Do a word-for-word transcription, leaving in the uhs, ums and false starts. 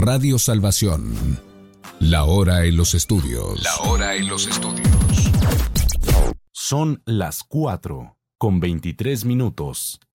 Radio Salvación. La hora en los estudios. La hora en los estudios. Son las cuatro con veintitrés minutos.